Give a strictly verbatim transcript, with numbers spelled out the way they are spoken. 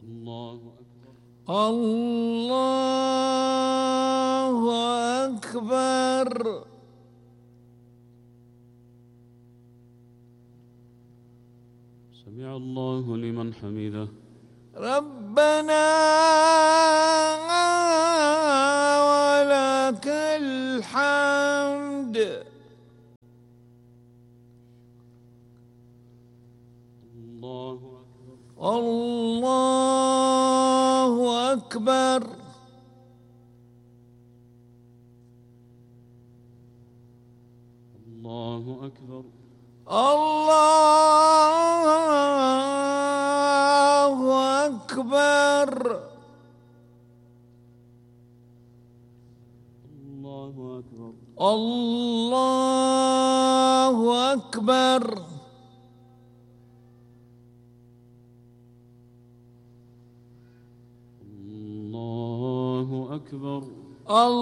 الله أكبر. الله أكبر. سمع الله لمن حمده. ربنا ولك الحمد. الله أكبر. الله أكبر. الله أكبر. الله أكبر. الله أكبر. الله أكبر. الله أكبر.